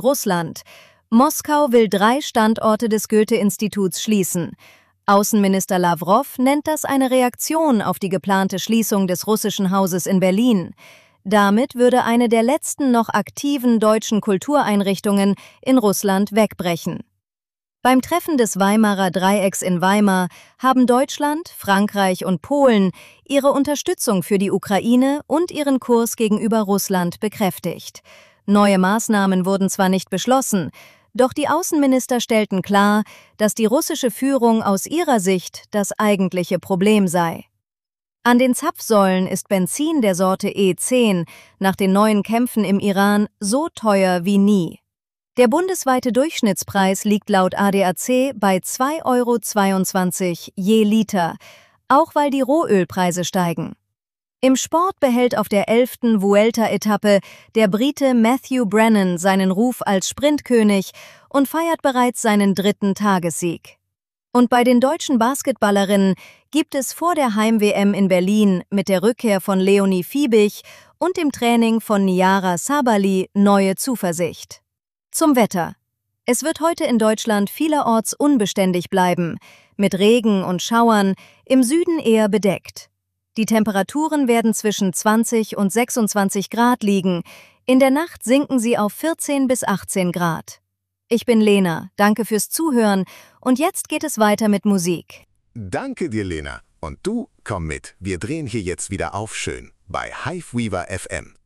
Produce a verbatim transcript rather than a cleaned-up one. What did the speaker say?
Russland. Moskau will drei Standorte des Goethe-Instituts schließen. Außenminister Lawrow nennt das eine Reaktion auf die geplante Schließung des russischen Hauses in Berlin. Damit würde eine der letzten noch aktiven deutschen Kultureinrichtungen in Russland wegbrechen. Beim Treffen des Weimarer Dreiecks in Weimar haben Deutschland, Frankreich und Polen ihre Unterstützung für die Ukraine und ihren Kurs gegenüber Russland bekräftigt. Neue Maßnahmen wurden zwar nicht beschlossen, doch die Außenminister stellten klar, dass die russische Führung aus ihrer Sicht das eigentliche Problem sei. An den Zapfsäulen ist Benzin der Sorte E zehn nach den neuen Kämpfen im Iran so teuer wie nie. Der bundesweite Durchschnittspreis liegt laut A D A C bei zwei Euro zweiundzwanzig je Liter, auch weil die Rohölpreise steigen. Im Sport behält auf der elften Vuelta-Etappe der Brite Matthew Brennan seinen Ruf als Sprintkönig und feiert bereits seinen dritten Tagessieg. Und bei den deutschen Basketballerinnen gibt es vor der Heim-W M in Berlin mit der Rückkehr von Leonie Fiebig und dem Training von Niara Sabali neue Zuversicht. Zum Wetter. Es wird heute in Deutschland vielerorts unbeständig bleiben, mit Regen und Schauern, im Süden eher bedeckt. Die Temperaturen werden zwischen zwanzig und sechsundzwanzig Grad liegen, in der Nacht sinken sie auf vierzehn bis achtzehn Grad. Ich bin Lena, danke fürs Zuhören und jetzt geht es weiter mit Musik. Danke dir, Lena. Und du, komm mit, wir drehen hier jetzt wieder auf schön bei Hiveweaver F M.